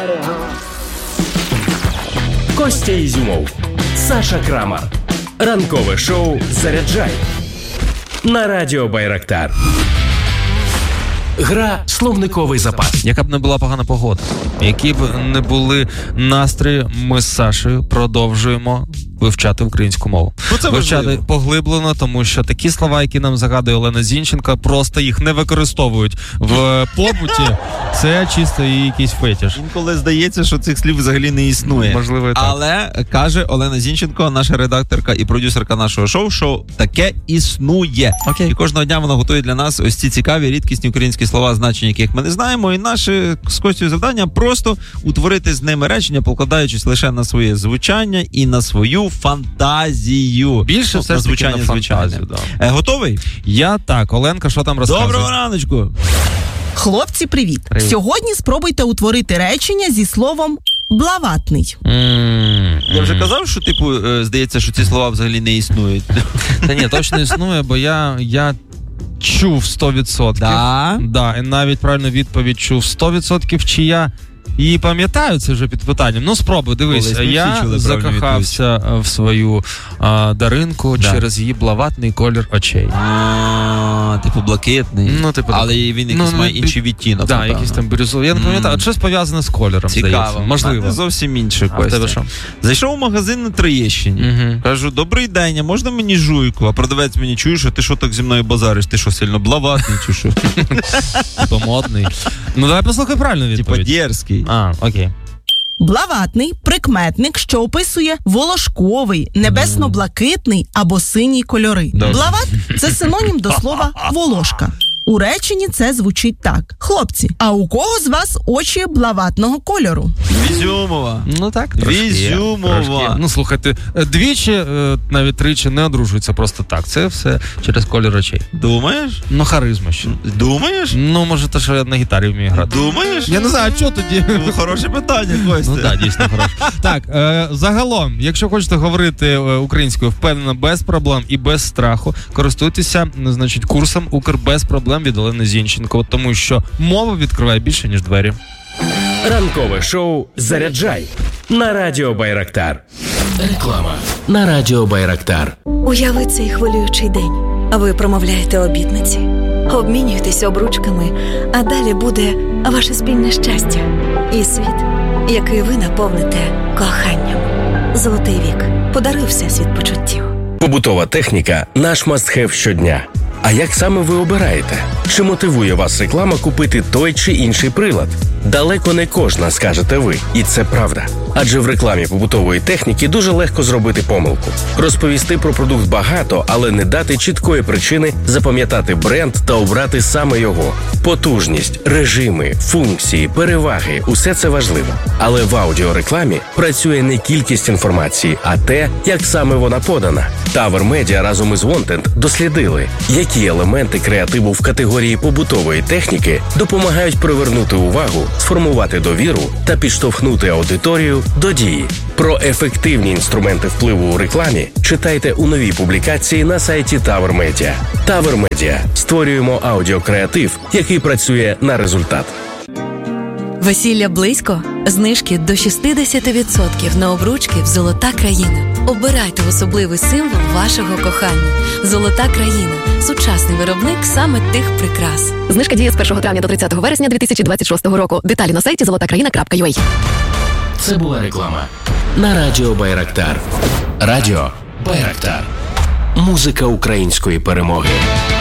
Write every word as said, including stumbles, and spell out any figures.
Костя Ізюмов, Саша Крамар. Ранкове шоу «Заряджай» на радіо Байрактар. Гра «Словниковий запас». Яка б не була погана погода, які б не були настрої, ми з Сашею продовжуємо вивчати українську мову. Ну, вивчати важливо. Поглиблено, тому що такі слова, які нам загадує Олена Зінченко, просто їх не використовують в побуті. Це чисто її якийсь фетиш. Інколи здається, що цих слів взагалі не існує. Можливо, і так. Але каже Олена Зінченко, наша редакторка і продюсерка нашого шоу, що таке існує. Окей. І кожного дня вона готує для нас ось ці цікаві, рідкісні українські слова, значення яких ми не знаємо. І наше з Костю завдання просто утворити з ними речення, покладаючись лише на своє звучання і на свою фантазію. Більше Ну, все на ж таки звучання, на звичайне. фантазію, да. Е, готовий? Я так. Оленка, що там розказує? Доброго раночку! Хлопці, привіт. Привіт. Сьогодні спробуйте утворити речення зі словом «блаватний». Mm-hmm. Я вже казав, що, типу, е, здається, що ці слова взагалі не існують. Та ні, точно існує, бо я, я чув сто відсотків. Да? Да, і навіть правильну відповідь чув сто відсотків, чи я і пам'ятаю це вже під питанням. Ну, спробуй, дивись, Колись ми всі я чули правильну закохався в свою а, Даринку Да. через її блаватний колір очей. А, типу блакитний. Ну, типу, але він якийсь ну, має ну, інший відтінок. Так, напевно. якийсь там бірюзовий. Я не пам'ятаю, Мм. щось пов'язане з кольором, здається. Цікаво. Можливо. А зовсім інше, А в тебе Костя. що? Зайшов у магазин на Троєщині. Угу. Кажу, добрий день, а можна мені жуйку? А продавець мені чує, що ти що так зі мною базариш? Ти що, сильно блаватний чи що? Типа модний. Ну, давай послухай правильну Типа відповідь. дерзкий. А, окей. Блаватний – прикметник, що описує волошковий, небесно-блакитний або синій кольори. Добре. Блават – це синонім до слова волошка. У реченні це звучить так. Хлопці, а у кого з вас очі блаватного кольору? Ізюмова. Ну так, трошки є, Ізюмова. трошки є. Ну, слухайте, двічі, е, навіть тричі не одружуються просто так. Це все через колір очей. Думаєш? Ну, харизма ще. Думаєш? Ну, може, те, що я на гітарі вмію грати. Думаєш? Я не знаю, а що тоді? Ну, хороше питання, Костя. Ну так, дійсно хороше. Так, е, загалом, якщо хочете говорити е, українською впевнено, без проблем і без страху, користуйтеся, ну, значить, курсом «Укр без проблем» від Олени Зінченко, тому що мова відкриває більше, ніж двері. Ранкове шоу «Заряджай» на радіо Байрактар. Реклама на радіо Байрактар. Уяви цей хвилюючий день. Ви промовляєте обітниці, обмінюєтесь обручками, а далі буде ваше спільне щастя і світ, який ви наповните коханням. Золотий вік. Подаруй всесвіт почуттів. Побутова техніка – наш must-have щодня. А як саме ви обираєте? Чи мотивує вас реклама купити той чи інший прилад? Далеко не кожна, скажете ви. І це правда. Адже в рекламі побутової техніки дуже легко зробити помилку. Розповісти про продукт багато, але не дати чіткої причини запам'ятати бренд та обрати саме його. Потужність, режими, функції, переваги – усе це важливо. Але в аудіорекламі працює не кількість інформації, а те, як саме вона подана. Тавер Медіа разом із Wanted дослідили, які елементи креативу в категорії побутової техніки допомагають привернути увагу, сформувати довіру та підштовхнути аудиторію до дії. Про ефективні інструменти впливу у рекламі читайте у новій публікації на сайті Тавер Медіа. Тавер Медіа. Створюємо аудіокреатив, який працює на результат. Весілля близько? Знижки до шістдесят відсотків на обручки в «Золота країна». Обирайте особливий символ вашого кохання. «Золота країна» – сучасний виробник саме тих прикрас. Знижка діє з першого травня до тридцятого вересня дві тисячі двадцять шостого року. Деталі на сайті золота країна крапка ю а. Це була реклама на радіо Байрактар. Радіо Байрактар. Музика української перемоги.